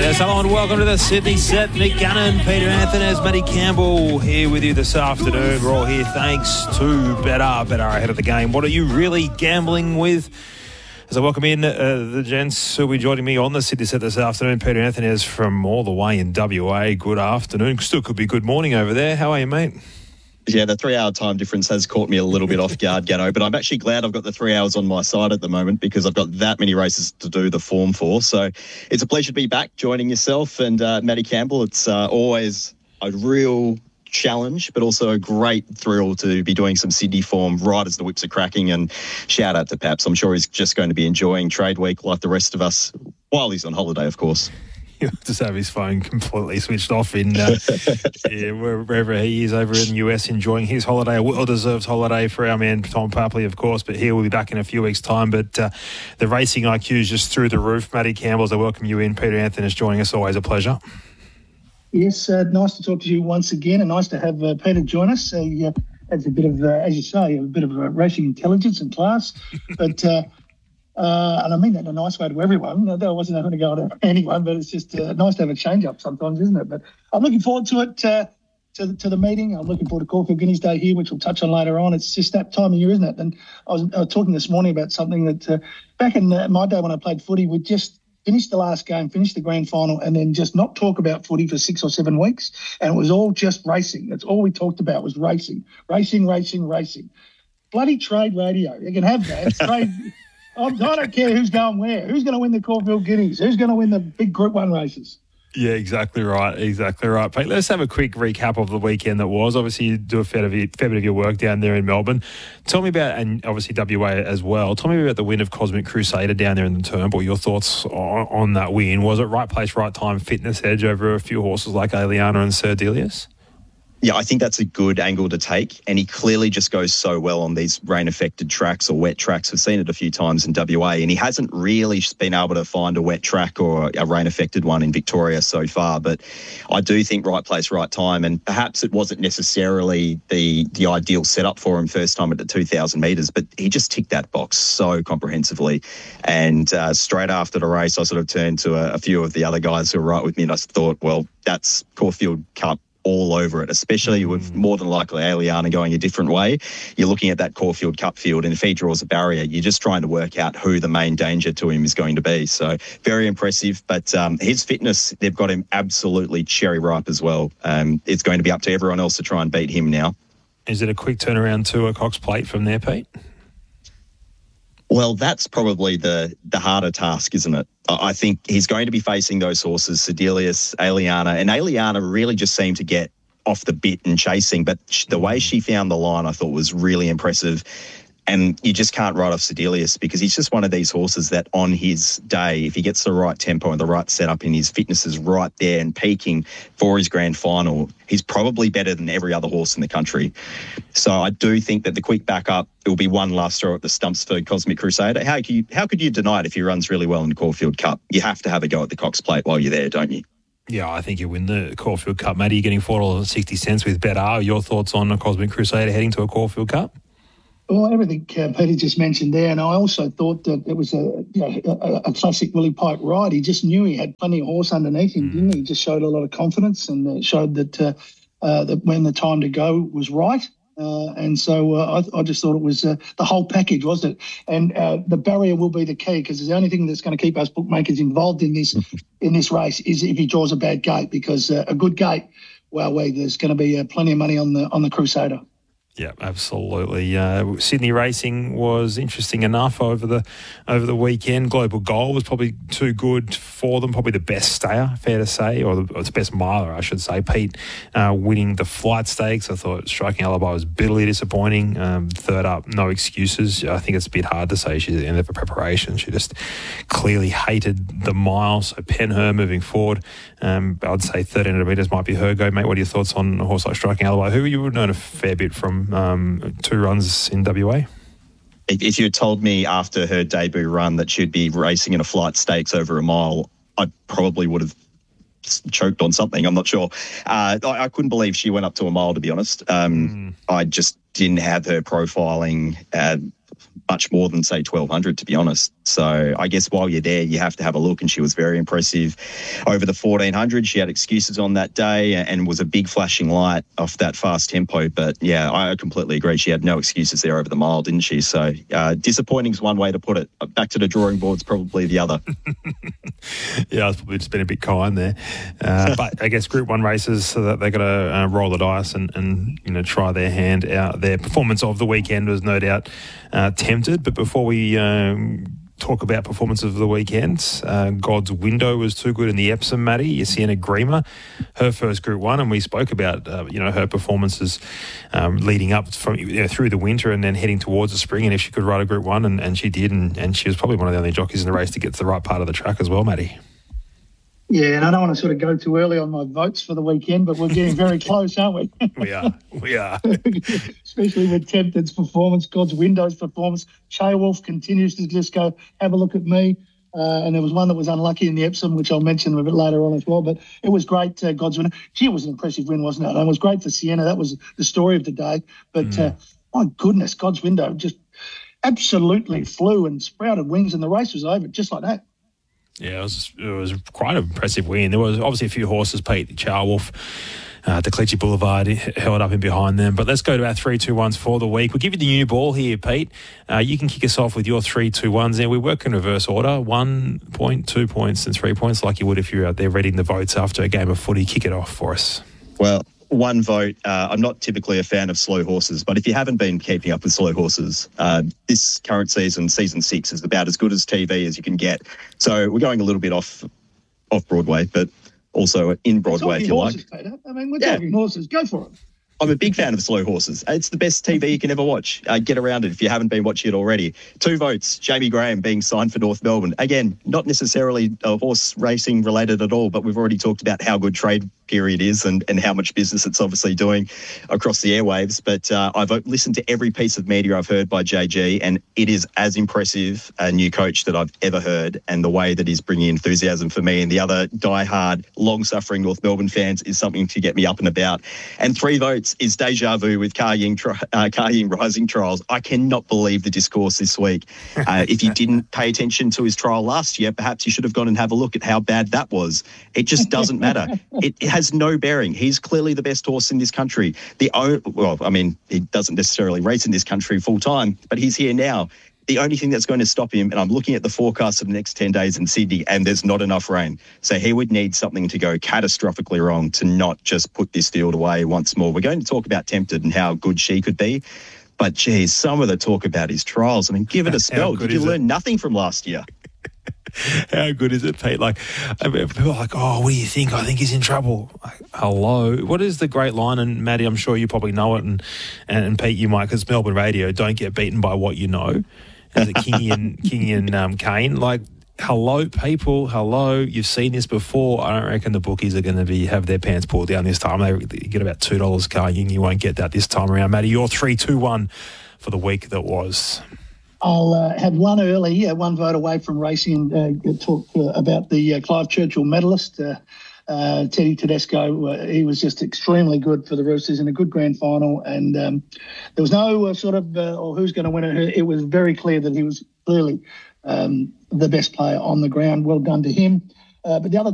Yes, hello and welcome to the Sydney Set. Nick Gunnan, Peter Anthony, Matty Campbell here with you this afternoon. We're all here thanks to Betr ahead of the game. What are you really gambling with? As I welcome in the gents who will be joining me on the Sydney Set this afternoon. Peter Anthony is from all the way in WA. Good afternoon. Still could be good morning over there. How are you, mate? Yeah, the 3-hour time difference has caught me a little bit off guard, Gano, but I'm actually glad I've got the 3 hours on my side at the moment because I've got that many races to do the form for. So it's a pleasure to be back joining yourself and Matty Campbell. It's always a real challenge, but also a great thrill to be doing some Sydney form right as the whips are cracking. And shout out to Paps. I'm sure he's just going to be enjoying trade week like the rest of us while he's on holiday, of course. He'll just have his phone completely switched off in wherever he is over in the US, enjoying his holiday, a well-deserved holiday for our man Tom Papley, of course, but he will be back in a few weeks' time. But the racing IQ is just through the roof. Matty Campbell, as I welcome you in. Peter Anthony is joining us. Always a pleasure. Yes, nice to talk to you once again, and nice to have Peter join us. He has a bit of, as you say, a bit of racing intelligence and class, but... and I mean that in a nice way to everyone. I wasn't having to go to anyone, but it's just nice to have a change-up sometimes, isn't it? But I'm looking forward to it, to the meeting. I'm looking forward to Caulfield Guineas Day here, which we'll touch on later on. It's just that time of year, isn't it? And I was talking this morning about something that back in my day when I played footy, we'd just finish the last game, finish the grand final, and then just not talk about footy for 6 or 7 weeks. And it was all just racing. That's all we talked about was racing. Bloody trade radio. You can have that. Trade... I don't care who's going where. Who's going to win the Caulfield Guineas? Who's going to win the big Group 1 races? Yeah, exactly right. Pete, let's have a quick recap of the weekend that was. Obviously, you do a fair bit of your work down there in Melbourne. Tell me about, and obviously WA as well, tell me about the win of Cosmic Crusader down there in the Turnbull. Your thoughts on that win. Was it right place, right time, fitness edge over a few horses like Aliana and Sir Delius? Yeah, I think that's a good angle to take, and he clearly just goes so well on these rain-affected tracks or wet tracks. We've seen it a few times in WA, and he hasn't really been able to find a wet track or a rain-affected one in Victoria so far. But I do think right place, right time, and perhaps it wasn't necessarily the ideal setup for him first time at the 2,000 metres, but he just ticked that box so comprehensively. And straight after the race, I sort of turned to a few of the other guys who were right with me, and I thought, well, that's Caulfield Cup all over it, especially with more than likely Aliana going a different way. You're looking at that Caulfield Cup field, and if he draws a barrier, you're just trying to work out who the main danger to him is going to be. So very impressive, but his fitness, they've got him absolutely cherry ripe as well. It's going to be up to everyone else to try and beat him now. Is it a quick turnaround to a Cox Plate from there, Pete? Well, that's probably the harder task, isn't it? I think he's going to be facing those horses, Sedelius, Aliana, and Aliana really just seemed to get off the bit and chasing, but the way she found the line I thought was really impressive. And you just can't write off Sedelius because he's just one of these horses that on his day, if he gets the right tempo and the right setup and his fitness is right there and peaking for his grand final, he's probably better than every other horse in the country. So I do think that the quick backup, it will be one last throw at the stumps for Cosmic Crusader. How could you deny it if he runs really well in the Caulfield Cup? You have to have a go at the Cox Plate while you're there, don't you? Yeah, I think you win the Caulfield Cup. Matty, you're getting $4.60 with Betr. Your thoughts on a Cosmic Crusader heading to a Caulfield Cup? Well, everything Peter just mentioned there, and I also thought that it was a classic Willie Pike ride. He just knew he had plenty of horse underneath him, didn't he? He just showed a lot of confidence and showed that when the time to go was right. And so I just thought it was the whole package, wasn't it? And the barrier will be the key because it's the only thing that's going to keep us bookmakers involved in this race is if he draws a bad gate, because a good gate, well, there's going to be plenty of money on the Crusader. Yeah, absolutely. Sydney racing was interesting enough over the weekend. Global Goal was probably too good for them, probably the best stayer, fair to say, or the best miler, I should say. Pete winning the Flight Stakes. I thought Striking Alibi was bitterly disappointing. Third up, no excuses. I think it's a bit hard to say she's at the end of her preparation. She just clearly hated the mile. So Penher moving forward. I'd say 1,300 metres might be her go. Mate, what are your thoughts on a horse like Striking Alibi, who you would have known a fair bit from 2 runs in WA? If you had told me after her debut run that she'd be racing in a Flight Stakes over a mile, I probably would have choked on something. I'm not sure. I couldn't believe she went up to a mile, to be honest. I just didn't have her profiling much more than, say, 1,200, to be honest. So I guess while you're there, you have to have a look, and she was very impressive over the 1,400. She had excuses on that day and was a big flashing light off that fast tempo. But, yeah, I completely agree. She had no excuses there over the mile, didn't she? So disappointing is one way to put it. Back to the drawing board's probably the other. Yeah, I was probably just been a bit kind there. But I guess Group 1 races, so that they've got to roll the dice and try their hand out. Their performance of the weekend was no doubt tempted. But before we talk about performance of the weekend, God's Window was too good in the Epsom, Maddie. Sienna Grima, her first Group 1, and we spoke about her performances leading up from through the winter and then heading towards the spring, and if she could ride a Group 1, and she did, and she was probably one of the only jockeys in the race to get to the right part of the track as well, Maddie. Yeah, and I don't want to sort of go too early on my votes for the weekend, but we're getting very close, aren't we? We are. Especially with Tempted's performance, God's Window's performance. Wolf continues to just go, have a look at me. And there was one that was unlucky in the Epsom, which I'll mention a bit later on as well. But it was great, God's Window. Gee, it was an impressive win, wasn't it? And it was great for Sienna. That was the story of the day. But my goodness, God's Window just absolutely flew and sprouted wings, and the race was over just like that. Yeah, it was quite an impressive win. There was obviously a few horses, Pete. Charwolf, DeClichy Boulevard held up in behind them. But let's go to our 3-2-1s for the week. We'll give you the new ball here, Pete. You can kick us off with your 3-2-1s. Now, we work in reverse order. 1 point, 2 points and 3 points, like you would if you're out there reading the votes after a game of footy. Kick it off for us. Well, one vote. I'm not typically a fan of slow horses, but if you haven't been keeping up with slow horses, this current season 6, is about as good as TV as you can get. So we're going a little bit off Broadway, but also in Broadway, if you horses, like. Peter. I mean, we're talking horses. Go for it. I'm a big fan of slow horses. It's the best TV you can ever watch. Get around it if you haven't been watching it already. 2 votes, Jamie Graham being signed for North Melbourne. Again, not necessarily horse racing related at all, but we've already talked about how good trade period is and how much business it's obviously doing across the airwaves. But I've listened to every piece of media I've heard by JG, and it is as impressive a new coach that I've ever heard, and the way that he's bringing enthusiasm for me and the other diehard, long-suffering North Melbourne fans is something to get me up and about. And 3 votes is Deja Vu with Car Ying Rising Trials. I cannot believe the discourse this week. If you didn't pay attention to his trial last year, perhaps you should have gone and have a look at how bad that was. It just doesn't matter. It has no bearing. He's clearly the best horse in this country. He doesn't necessarily race in this country full time, but he's here now. The only thing that's going to stop him, and I'm looking at the forecast of the next 10 days in Sydney, and there's not enough rain. So he would need something to go catastrophically wrong to not just put this field away once more. We're going to talk about Tempted and how good she could be. But, geez, some of the talk about his trials. I mean, give it a spell. Did you learn nothing from last year? How good is it, Pete? Like, people are like, oh, what do you think? I think he's in trouble. Like, hello. What is the great line? And Maddie, I'm sure you probably know it, and Pete, you might, because Melbourne radio, don't get beaten by what you know. As a Kingy and Kane, like, hello, people, hello. You've seen this before. I don't reckon the bookies are going to have their pants pulled down this time. They get about $2 Car Ying. You won't get that this time around, Maddie. You're 3-2-1 for the week that was. I'll have one early, 1 vote away from racing, and talk about the Clive Churchill medalist, Teddy Tedesco. He was just extremely good for the Roosters in a good grand final, and there was no or who's going to win it. It was very clear that he was clearly the best player on the ground. Well done to him. But the other